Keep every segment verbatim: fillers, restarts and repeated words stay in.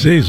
Seis,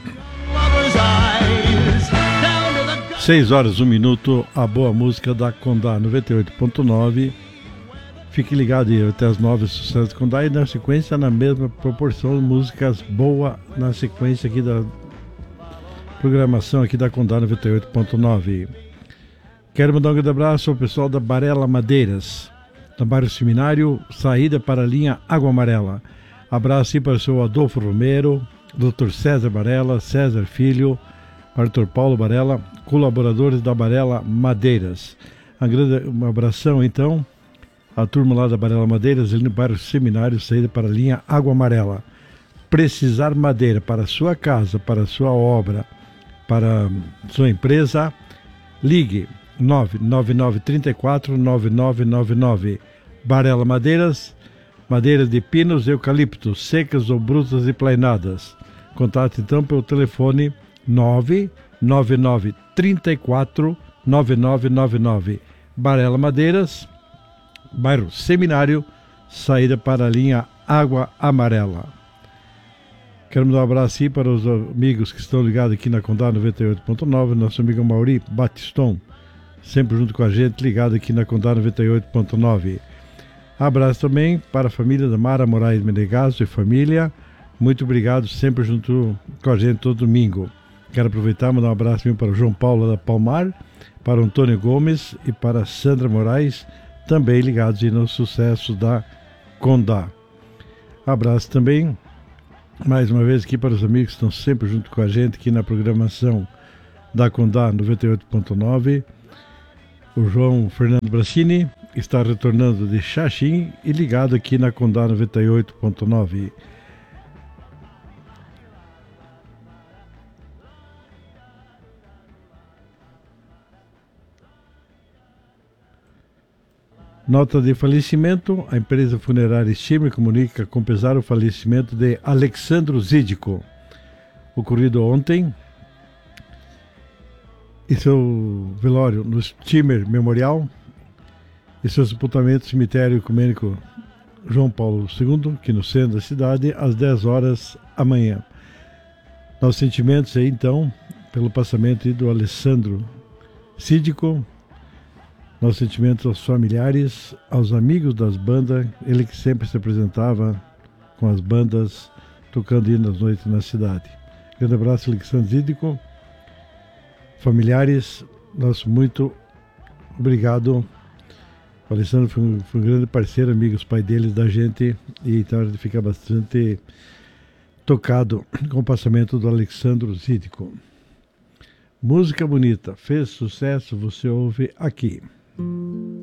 seis horas, um minuto, a boa música da Condá noventa e oito ponto nove. Fique ligado aí até as nove, sucessos da Condá, e na sequência, na mesma proporção, músicas boas na sequência aqui da programação aqui da Condá noventa e oito ponto nove. Quero mandar um grande abraço ao pessoal da Barela Madeiras, da bairro Seminário, saída para a linha Água Amarela. Abraço aí para o seu Adolfo Romero, doutor César Barela, César Filho, Arthur Paulo Barela, colaboradores da Barela Madeiras. Um grande um abração, então, a turma lá da Barela Madeiras, ali no bairro Seminário, saída para a linha Água Amarela. Precisar madeira para sua casa, para sua obra, para sua empresa, ligue nove nove nove três quatro nove nove nove nove. Barela Madeiras, madeira de pinos e eucaliptos, secas ou brutas e plainadas. Contate então pelo telefone nove nove nove três quatro nove nove nove nove. Barela Madeiras, bairro Seminário, saída para a linha Água Amarela. Quero mandar um abraço aí para os amigos que estão ligados aqui na Condá noventa e oito ponto nove, nosso amigo Mauri Batiston, sempre junto com a gente, ligado aqui na Condá noventa e oito ponto nove. Abraço também para a família da Mara Moraes Menegaso e família. Muito obrigado, sempre junto com a gente todo domingo. Quero aproveitar e mandar um abraço para o João Paulo da Palmar, para o Antônio Gomes e para a Sandra Moraes, também ligados aí no sucesso da Condá. Abraço também, mais uma vez, aqui para os amigos que estão sempre junto com a gente aqui na programação da Condá noventa e oito ponto nove. O João Fernando Bracini está retornando de Xaxim e ligado aqui na Condá noventa e oito ponto nove. Nota de falecimento: a empresa funerária Estima comunica com pesar o falecimento de Alexandro Zídico, ocorrido ontem em seu velório no Stimer Memorial e seu sepultamento no cemitério ecumênico João Paulo segundo, aqui no centro da cidade, às dez horas da manhã. Nossos sentimentos aí, então, pelo passamento do Alessandro Zídico. Nossos sentimentos aos familiares, aos amigos das bandas, ele que sempre se apresentava com as bandas, tocando aí nas noites na cidade. Grande abraço, Alexandre Zídico. Familiares, nosso muito obrigado. O Alessandro foi um, foi um grande parceiro, amigos, pai deles, da gente, e então ele fica bastante tocado com o passamento do Alexandro Zídico. Música bonita, fez sucesso, você ouve aqui.